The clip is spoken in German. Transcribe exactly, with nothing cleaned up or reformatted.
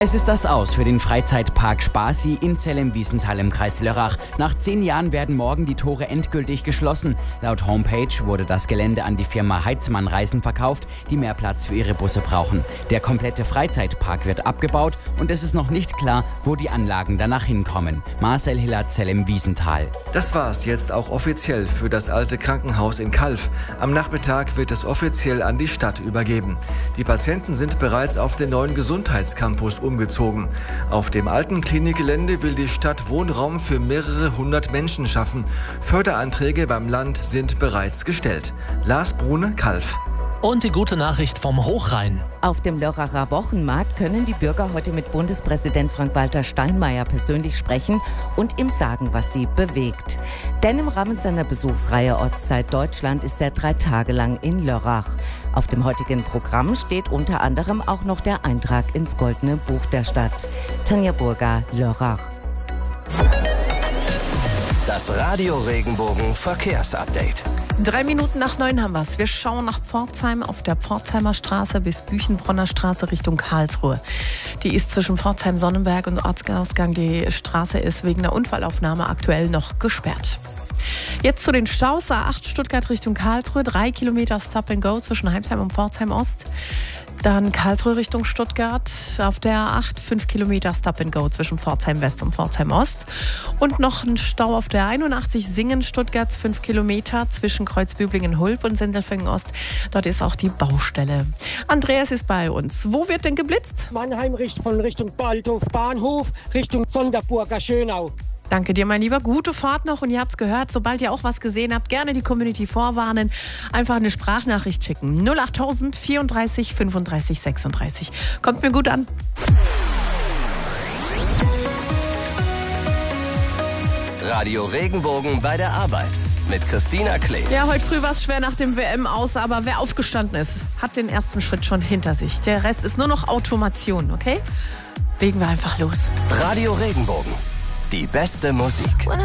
Es ist das Aus für den Freizeitpark Spaßi in Zell-im-Wiesental im Kreis Lörrach. Nach zehn Jahren werden morgen die Tore endgültig geschlossen. Laut Homepage wurde das Gelände an die Firma Heitzmann Reisen verkauft, die mehr Platz für ihre Busse brauchen. Der komplette Freizeitpark wird abgebaut und es ist noch nicht klar, wo die Anlagen danach hinkommen. Marcel Hiller, Zell-im-Wiesental. Das war's jetzt auch offiziell für das alte Krankenhaus in Calw. Am Nachmittag wird es offiziell an die Stadt übergeben. Die Patienten sind bereits auf den neuen Gesundheitscampus umgezogen. umgezogen. Auf dem alten Klinikgelände will die Stadt Wohnraum für mehrere hundert Menschen schaffen. Förderanträge beim Land sind bereits gestellt. Lars Brune, Calw. Und die gute Nachricht vom Hochrhein. Auf dem Lörracher Wochenmarkt können die Bürger heute mit Bundespräsident Frank-Walter Steinmeier persönlich sprechen und ihm sagen, was sie bewegt. Denn im Rahmen seiner Besuchsreihe Ortszeit Deutschland ist er drei Tage lang in Lörrach. Auf dem heutigen Programm steht unter anderem auch noch der Eintrag ins Goldene Buch der Stadt. Tanja Burger, Lörrach. Das Radio Regenbogen Verkehrsupdate. Drei Minuten nach neun haben wir's. Wir schauen nach Pforzheim auf der Pforzheimer Straße bis Büchenbronner Straße Richtung Karlsruhe. Die ist zwischen Pforzheim-Sonnenberg und Ortsausgang. Die Straße ist wegen der Unfallaufnahme aktuell noch gesperrt. Jetzt zu den Staus. A acht Stuttgart Richtung Karlsruhe. Drei Kilometer Stop and Go zwischen Heimsheim und Pforzheim Ost. Dann Karlsruhe Richtung Stuttgart auf der A acht, fünf Kilometer Stop and Go zwischen Pforzheim West und Pforzheim Ost. Und noch ein Stau auf der einundachtzig Singen Stuttgart, fünf Kilometer zwischen Kreuzbüblingen-Hulb und Sindelfingen Ost. Dort ist auch die Baustelle. Andreas ist bei uns. Wo wird denn geblitzt? Mannheim Richtung von Richtung Waldhof Bahnhof, Richtung Sonderburger Schönau. Danke dir, mein Lieber. Gute Fahrt noch und ihr habt's gehört, sobald ihr auch was gesehen habt, gerne die Community vorwarnen. Einfach eine Sprachnachricht schicken. null achttausend vierunddreißig fünfunddreißig sechsunddreißig. Kommt mir gut an. Radio Regenbogen bei der Arbeit mit Christina Klee. Ja, heute früh war es schwer nach dem W M aus, aber wer aufgestanden ist, hat den ersten Schritt schon hinter sich. Der Rest ist nur noch Automation, okay? Legen wir einfach los. Radio Regenbogen. Die beste Musik.